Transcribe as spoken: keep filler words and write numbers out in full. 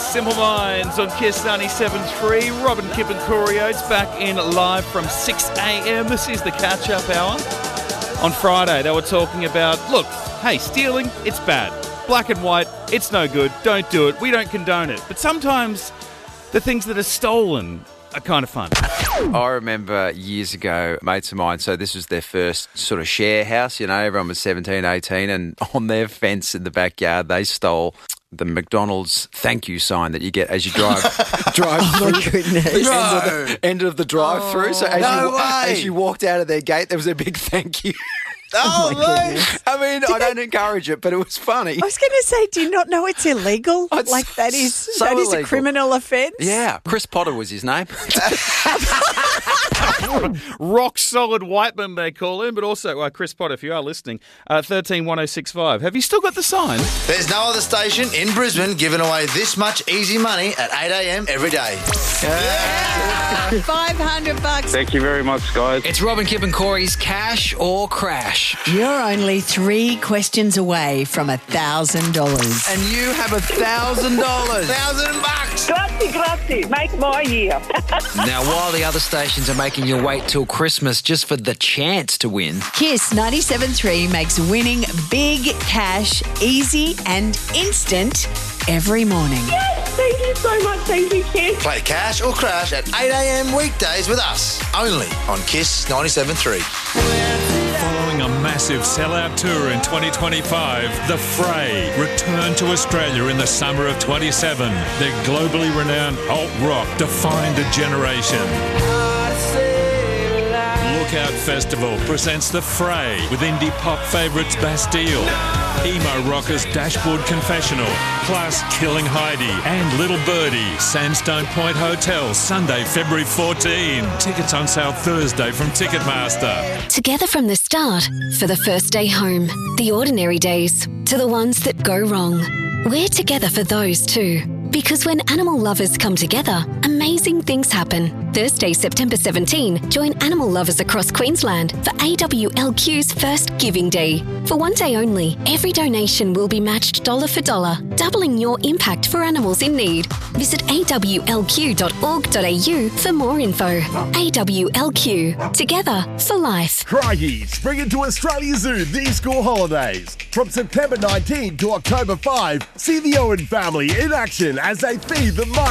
Simple Minds on Kiss ninety-seven point three. Robin, Kip and Corey Oates back in live from six a.m. This is the catch-up hour. On Friday, they were talking about, look, hey, stealing, it's bad. Black and white, it's no good. Don't do it. We don't condone it. But sometimes the things that are stolen are kind of fun. I remember years ago, mates of mine, so this was their first sort of share house, you know, everyone was seventeen, eighteen, and on their fence in the backyard, they stole the McDonald's thank you sign that you get as you drive drive Oh, my through goodness. the No. end, of the, end of the drive-through. So as, No you, way. as you walked out of their gate, there was a big thank you. Oh, my mate. goodness. I mean, I don't encourage it, but it was funny. I was going to say, do you not know it's illegal? Oh, it's like that is so that is a illegal. criminal offence. Yeah, Chris Potter was his name. Rock solid Whiteman, they call him, but also uh, Chris Potter, if you are listening, uh, thirteen one oh six five. Have you still got the sign? There's no other station in Brisbane giving away this much easy money at eight a.m. every day. five hundred bucks. Thank you very much, guys. It's Robin, Kip and Corey's Cash or Crash. You're only three questions away from a thousand dollars. And you have a thousand dollars. Thousand bucks. Grazie, grazie. Make my year. Now, while the other stations are making you wait till Christmas just for the chance to win, Kiss ninety-seven point three makes winning big cash easy and instant every morning. Yes, thank you so much. Thank you, Kiss. Play Cash or Crash at eight a.m. weekdays with us. Only on Kiss ninety-seven point three. Following a massive sellout tour in twenty twenty-five, The Fray return to Australia in the summer of twenty-seven. Their globally renowned alt rock defined a generation. Lookout Festival presents The Fray with indie pop favourites Bastille, emo rockers Dashboard Confessional, plus Killing Heidi and Little Birdie, Sandstone Point Hotel, Sunday, February fourteenth. Tickets on sale Thursday from Ticketmaster. Together from the start, for the first day home, the ordinary days, to the ones that go wrong. We're together for those too. Because when animal lovers come together, amazing things happen. Thursday, September seventeenth, join animal lovers across Queensland for A W L Q's first Giving Day. For one day only, every donation will be matched dollar for dollar, doubling your impact for animals in need. Visit a w l q dot org dot a u for more info. A W L Q, together for life. Crikey, spring into Australia Zoo these school holidays. From September nineteenth to October fifth, see the Owen family in action as they feed the